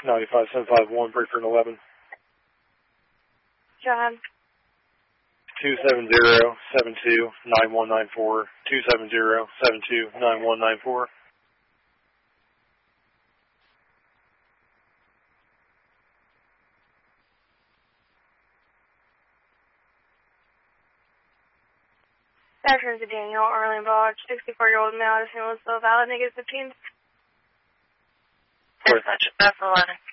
95751, Bradford 11. John. 270-72-9194, 270-72-9194. Veteran to Daniel, Arlene Bodge, 64-year-old male, St. Louisville, valid, -15. Dispatch, F11.